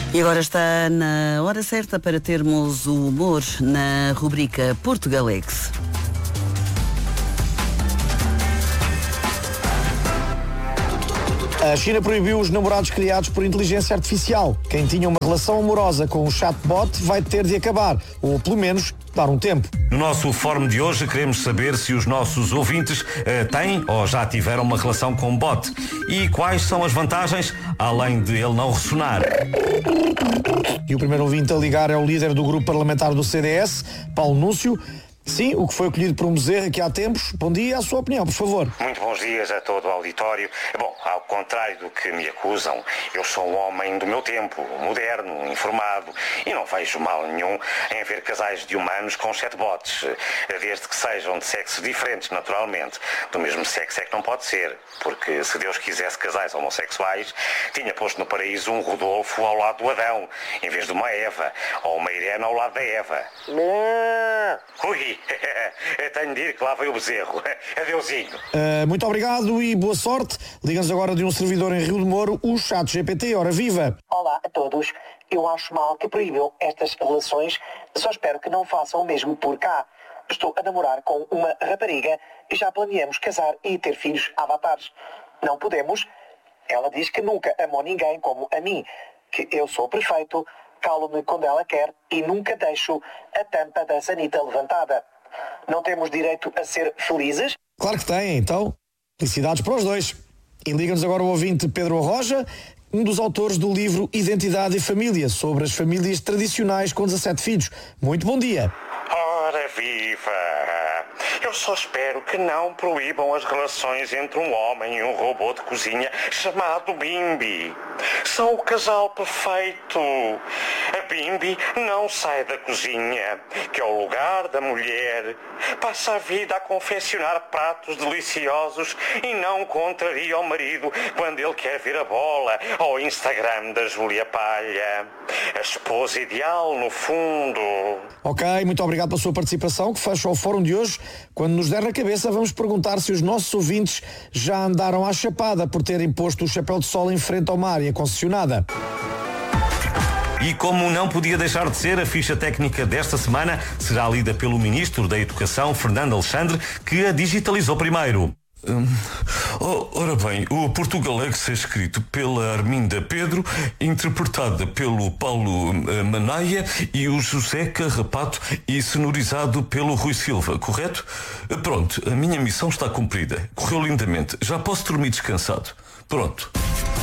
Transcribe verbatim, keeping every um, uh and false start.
E agora está na hora certa para termos o humor na rubrica Portugalex. A China proibiu os namorados criados por inteligência artificial. Quem tinha uma relação amorosa com um chatbot vai ter de acabar, ou pelo menos dar um tempo. No nosso fórum de hoje queremos saber se os nossos ouvintes uh, têm ou já tiveram uma relação com bot e quais são as vantagens, além de ele não ressonar. E o primeiro ouvinte a ligar é o líder do grupo parlamentar do C D S, Paulo Núncio. Sim, o que foi acolhido por um bezerro aqui há tempos. Bom dia, a sua opinião, por favor. Muito bons dias a todo o auditório. Bom, ao contrário do que me acusam, eu sou um homem do meu tempo, moderno, informado, e não vejo mal nenhum em ver casais de humanos com chatbots, desde que sejam de sexos diferentes, naturalmente. Do mesmo sexo é que não pode ser, porque se Deus quisesse casais homossexuais, tinha posto no paraíso um Rodolfo ao lado do Adão, em vez de uma Eva, ou uma Irene ao lado da Eva. Ui, tenho de ir que lá veio o bezerro. Adeusinho. Uh, muito obrigado e boa sorte. Liga-nos agora de um servidor em Rio de Moro, o Chat G P T. Ora viva! Olá a todos. Eu acho mal que proíbam estas relações. Só espero que não façam o mesmo por cá. Estou a namorar com uma rapariga e já planeamos casar e ter filhos avatares. Não podemos? Ela diz que nunca amou ninguém como a mim, que eu sou perfeito, calo-me quando ela quer e nunca deixo a tampa da sanita levantada. Não temos direito a ser felizes? Claro que tem, então. Felicidades para os dois. E liga-nos agora o ouvinte Pedro Arroja, um dos autores do livro Identidade e Família, sobre as famílias tradicionais com dezassete filhos. Muito bom dia. Ora viva! Eu só espero que não proíbam as relações entre um homem e um robô de cozinha chamado Bimbi. São o casal perfeito. A Bimbi não sai da cozinha, que é o lugar da mulher. Passa a vida a confeccionar pratos deliciosos e não contraria o marido quando ele quer ver a bola ao Instagram da Júlia Palha. A esposa ideal, no fundo. Ok, muito obrigado pela sua participação, que fecha o fórum de hoje. Quando nos der na cabeça, vamos perguntar se os nossos ouvintes já andaram à chapada por terem posto o chapéu de sol em frente ao mar e a concessionada. E como não podia deixar de ser, a ficha técnica desta semana será lida pelo Ministro da Educação, Fernando Alexandre, que a digitalizou primeiro. Hum, ora bem, o Portugalex é escrito pela Arminda Pedro, interpretada pelo Paulo uh, Manaia e o José Carrapato e sonorizado pelo Rui Silva, correto? Uh, pronto, a minha missão está cumprida. Correu lindamente. Já posso dormir descansado. Pronto.